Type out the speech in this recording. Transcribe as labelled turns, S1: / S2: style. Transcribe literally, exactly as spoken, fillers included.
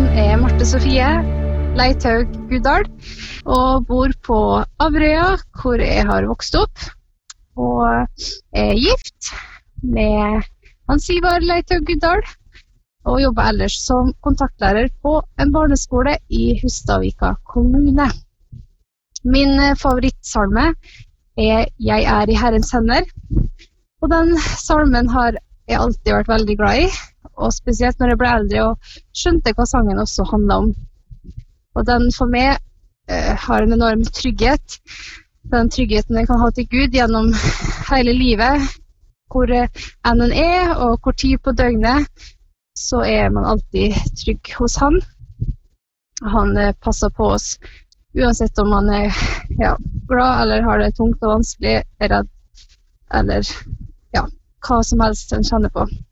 S1: er Marte Sofie Leithaug Guddal, og bor på Averøya, hvor jeg har vokst opp, og er gift med Hans Ivar Leithaug Guddal, og jobber ellers som kontaktlærer på en barneskole i Hustadvika kommune. Min favorittsalme er «Jeg er i Herrens hender», og den salmen har jeg alltid vært veldig glad i, og spesielt når jeg ble eldre og skjønte hva sangen også handlet om. Og den for meg eh, har en enorm trygghet. Den tryggheten jeg kan ha til Gud gjennom hele livet, hvor enn en er og hvor tid på døgnet, så er man alltid trygg hos han. Han eh, passer på oss, uansett om man er ja, glad eller har det tungt og vanskelig, er redd, eller ja, hva som helst en kjenner på.